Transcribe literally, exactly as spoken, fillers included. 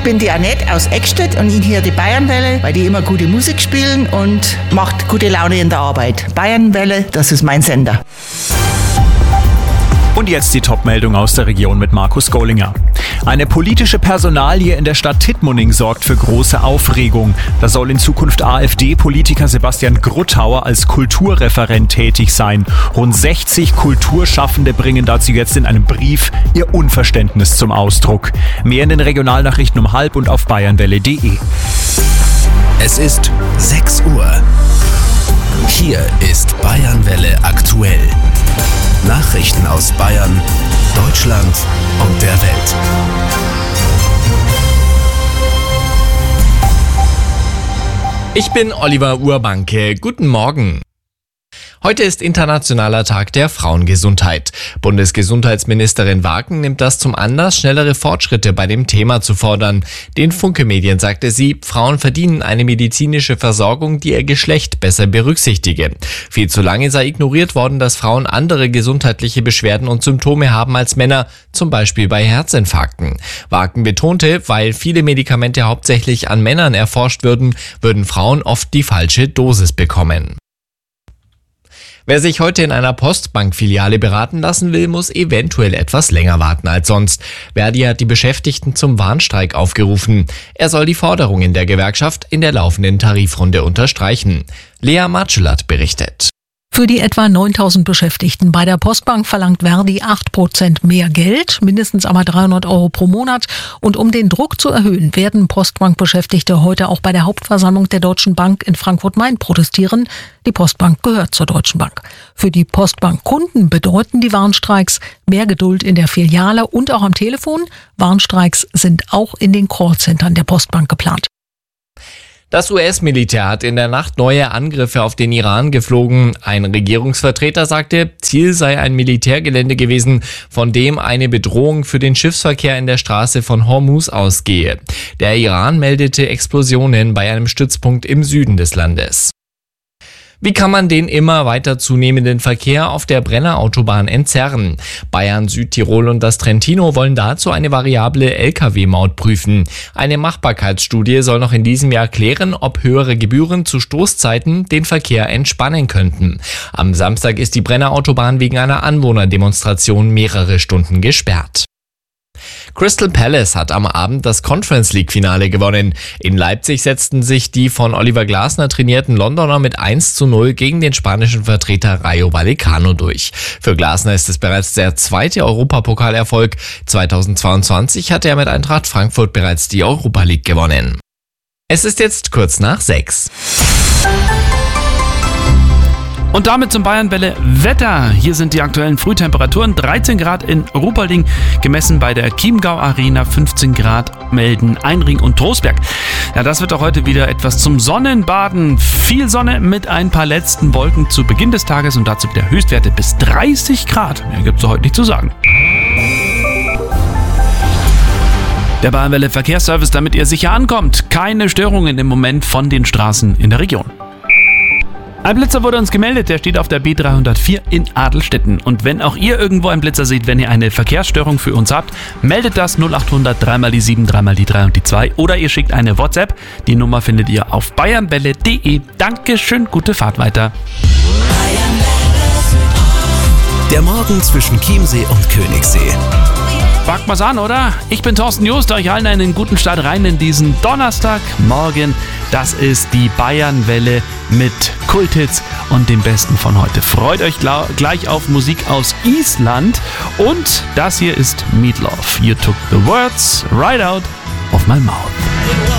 Ich bin die Annette aus Eckstedt und ich höre die Bayernwelle, weil die immer gute Musik spielen und macht gute Laune in der Arbeit. Bayernwelle, das ist mein Sender. Und jetzt die Top-Meldung aus der Region mit Markus Gollinger. Eine politische Personalie in der Stadt Tittmoning sorgt für große Aufregung. Da soll in Zukunft AfD-Politiker Sebastian Gruttauer als Kulturreferent tätig sein. Rund sechzig Kulturschaffende bringen dazu jetzt in einem Brief ihr Unverständnis zum Ausdruck. Mehr in den Regionalnachrichten um halb und auf bayernwelle punkt de. Es ist sechs Uhr. Hier ist Bayernwelle aktuell. Nachrichten aus Bayern, Deutschland und der Welt. Ich bin Oliver Urbanke. Guten Morgen. Heute ist Internationaler Tag der Frauengesundheit. Bundesgesundheitsministerin Wagen nimmt das zum Anlass, schnellere Fortschritte bei dem Thema zu fordern. Den Funke-Medien sagte sie, Frauen verdienen eine medizinische Versorgung, die ihr Geschlecht besser berücksichtige. Viel zu lange sei ignoriert worden, dass Frauen andere gesundheitliche Beschwerden und Symptome haben als Männer, zum Beispiel bei Herzinfarkten. Wagen betonte, weil viele Medikamente hauptsächlich an Männern erforscht würden, würden Frauen oft die falsche Dosis bekommen. Wer sich heute in einer Postbank-Filiale beraten lassen will, muss eventuell etwas länger warten als sonst. Verdi hat die Beschäftigten zum Warnstreik aufgerufen. Er soll die Forderungen der Gewerkschaft in der laufenden Tarifrunde unterstreichen. Lea Matschelat berichtet. Für die etwa neuntausend Beschäftigten bei der Postbank verlangt Verdi acht Prozent mehr Geld, mindestens aber dreihundert Euro pro Monat. Und um den Druck zu erhöhen, werden Postbank-Beschäftigte heute auch bei der Hauptversammlung der Deutschen Bank in Frankfurt-Main protestieren. Die Postbank gehört zur Deutschen Bank. Für die Postbank-Kunden bedeuten die Warnstreiks mehr Geduld in der Filiale und auch am Telefon. Warnstreiks sind auch in den Callcentern der Postbank geplant. Das U S-Militär hat in der Nacht neue Angriffe auf den Iran geflogen. Ein Regierungsvertreter sagte, Ziel sei ein Militärgelände gewesen, von dem eine Bedrohung für den Schiffsverkehr in der Straße von Hormuz ausgehe. Der Iran meldete Explosionen bei einem Stützpunkt im Süden des Landes. Wie kann man den immer weiter zunehmenden Verkehr auf der Brennerautobahn entzerren? Bayern, Südtirol und das Trentino wollen dazu eine variable L K W-Maut prüfen. Eine Machbarkeitsstudie soll noch in diesem Jahr klären, ob höhere Gebühren zu Stoßzeiten den Verkehr entspannen könnten. Am Samstag ist die Brennerautobahn wegen einer Anwohnerdemonstration mehrere Stunden gesperrt. Crystal Palace hat am Abend das Conference League-Finale gewonnen. In Leipzig setzten sich die von Oliver Glasner trainierten Londoner mit eins zu null gegen den spanischen Vertreter Rayo Vallecano durch. Für Glasner ist es bereits der zweite Europapokalerfolg. zweitausendzweiundzwanzig hatte er mit Eintracht Frankfurt bereits die Europa League gewonnen. Es ist jetzt kurz nach sechs. Und damit zum Bayernwelle Wetter. Hier sind die aktuellen Frühtemperaturen. dreizehn Grad in Ruppolding, gemessen bei der Chiemgau Arena. fünfzehn Grad melden Einring und Trostberg. Ja, das wird auch heute wieder etwas zum Sonnenbaden. Viel Sonne mit ein paar letzten Wolken zu Beginn des Tages und dazu wieder Höchstwerte bis dreißig Grad. Mehr gibt's heute nicht zu sagen. Der Bayernwelle Verkehrsservice, damit ihr sicher ankommt. Keine Störungen im Moment von den Straßen in der Region. Ein Blitzer wurde uns gemeldet, der steht auf der B dreihundertvier in Adelstetten. Und wenn auch ihr irgendwo einen Blitzer seht, wenn ihr eine Verkehrsstörung für uns habt, meldet das null achthundert drei mal die sieben, drei mal die drei und die zwei oder ihr schickt eine WhatsApp. Die Nummer findet ihr auf bayernwelle punkt de. Dankeschön, gute Fahrt weiter. Der Morgen zwischen Chiemsee und Königssee. Packt mal's an, oder? Ich bin Thorsten Joost, euch allen einen guten Start rein in diesen Donnerstagmorgen. Das ist die Bayernwelle mit Kulthits und dem Besten von heute. Freut euch gla- gleich auf Musik aus Island. Und das hier ist Meatloaf. You took the words right out of my mouth.